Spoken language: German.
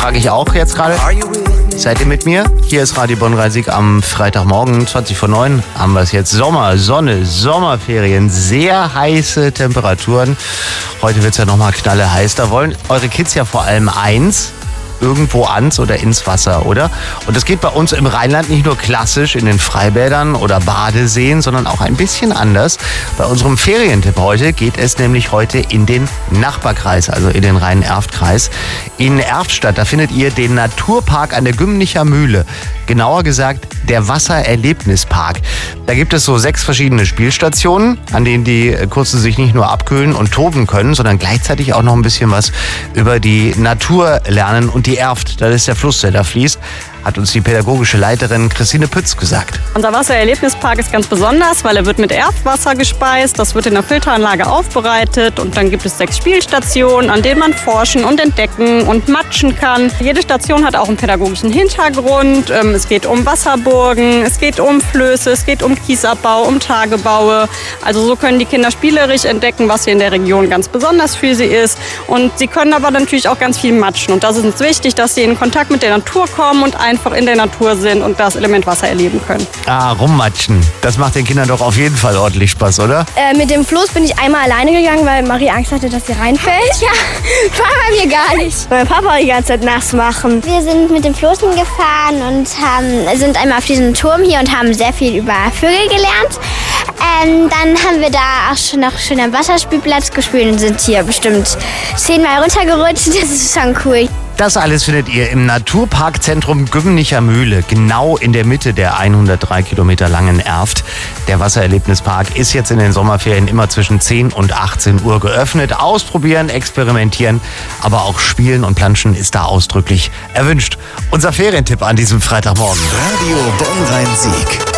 frage ich auch jetzt gerade. Seid ihr mit mir? Hier ist Radio Bonn-Rhein-Sieg am Freitagmorgen, 20:09. Haben wir es jetzt. Sommer, Sonne, Sommerferien, sehr heiße Temperaturen. Heute wird es ja nochmal knalleheiß. Da wollen eure Kids ja vor allem eins: irgendwo ans oder ins Wasser, oder? Und das geht bei uns im Rheinland nicht nur klassisch in den Freibädern oder Badeseen, sondern auch ein bisschen anders. Bei unserem Ferientipp heute geht es nämlich heute in den Nachbarkreis, also in den Rhein-Erft-Kreis. In Erftstadt, da findet ihr den Naturpark an der Gümnicher Mühle. Genauer gesagt, der Wassererlebnispark. Da gibt es so 6 verschiedene Spielstationen, an denen die Kurse sich nicht nur abkühlen und toben können, sondern gleichzeitig auch noch ein bisschen was über die Natur lernen und die Erft. Das ist der Fluss, der da fließt, hat uns die pädagogische Leiterin Christine Pütz gesagt. Unser Wassererlebnispark ist ganz besonders, weil er wird mit Erftwasser gespeist. Das wird in der Filteranlage aufbereitet und dann gibt es 6 Spielstationen, an denen man forschen und entdecken und matschen kann. Jede Station hat auch einen pädagogischen Hintergrund. Es geht um Wasserburgen, es geht um Flöße, es geht um Kiesabbau, um Tagebaue. Also so können die Kinder spielerisch entdecken, was hier in der Region ganz besonders für sie ist. Und sie können aber natürlich auch ganz viel matschen. Und das ist uns wichtig, dass sie in Kontakt mit der Natur kommen und einfach in der Natur sind und das Element Wasser erleben können. Rummatschen. Das macht den Kindern doch auf jeden Fall ordentlich Spaß, oder? Mit dem Floß bin ich einmal alleine gegangen, weil Marie Angst hatte, dass sie reinfällt. Ja, war bei mir gar nicht. Weil Papa die ganze Zeit nass machen. Wir sind mit dem Floß gefahren und sind einmal auf diesen Turm hier und haben sehr viel über Vögel gelernt. Dann haben wir da auch schon noch schön am Wasserspielplatz gespielt und sind hier bestimmt 10-mal runtergerutscht. Das ist schon cool. Das alles findet ihr im Naturparkzentrum Gümnicher Mühle, genau in der Mitte der 103 Kilometer langen Erft. Der Wassererlebnispark ist jetzt in den Sommerferien immer zwischen 10 und 18 Uhr geöffnet. Ausprobieren, experimentieren, aber auch spielen und planschen ist da ausdrücklich erwünscht. Unser Ferientipp an diesem Freitagmorgen. Radio Bonn-Rhein-Sieg.